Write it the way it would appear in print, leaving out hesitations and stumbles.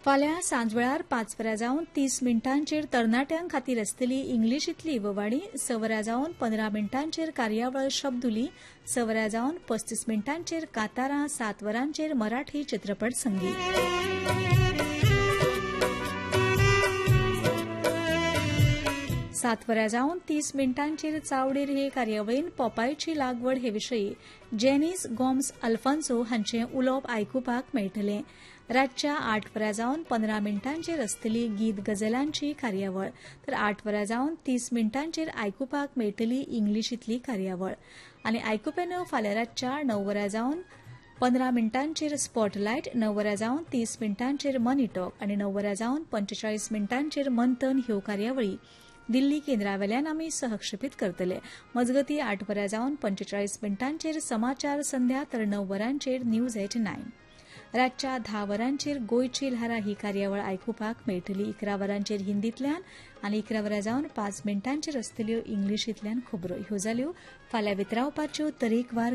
फाल्यां सांजवेळार 5 वरां जावन 30 मिनटांचेर तरणाट्यां खातीर आसतली इंग्लिशींतली ववाडी, 6 वरां जावन 15 मिनटांचेर कार्यावळ शब्दुली, 6 वरां जावन 35 मिनटांचेर कांतारां, 7 वरांचेर मराठी चित्रपट संगीत. 7 वरां जावन 30 मिनटांचेर चावडीर हे कार्यावळीन पोपायची लागवड हे विशयी जेनिस गोम्स आल्फान्सो हांचें उलोवप आयकुपाक मेळटलें. रातच्या 8 वरां जावन 15 मिनटांचेर आसतली गीत गझलांची कार्यावळ, तर 8 वरां जावन 30 मिनटांचेर आयकुपाक मेळटली इंग्लिशींतली कार्यावळ. आनी आयकुप्यानो फाल्यां रातच्या 9 वरां जावन 15 मिनटांचेर स्पॉटलायट, 9 वरां जावन 30 मिनटांचेर मनी टॉक आनी 9 वरां जावन 45 मिनटांचेर मंथन ह्यो कार्यावळी दिल्ली केंद्रावेल्यान आमी सहक्षेपीत करतले. मजगतीं 8 वरां जावन 45 मिनटांचेर समाचार संध्या, तर 9 वरांचेर न्यूज एट 9. रातच्या 10 वरांचेर गोंयची ल्हारा ही कार्यावळ आयकुपाक मेळटली. 11 वरांचेर हिंदींतल्यान आनी 11 वरां जावन 5 मिनटांचेर आसतल्यो इंग्लिशींतल्यान खबरो. ह्यो जाल्यो फाल्यां वितरावपाच्यो तरेकवार